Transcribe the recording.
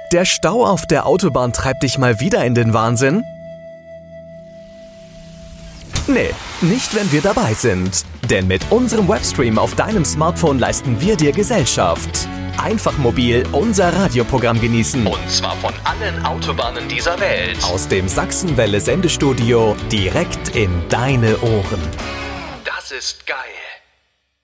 Der Stau auf der Autobahn treibt dich mal wieder in den Wahnsinn? Nee, nicht wenn wir dabei sind. Denn mit unserem Webstream auf deinem Smartphone leisten wir dir Gesellschaft. Einfach mobil unser Radioprogramm genießen. Und zwar von allen Autobahnen dieser Welt. Aus dem Sachsenwelle Sendestudio direkt in deine Ohren. Das ist geil.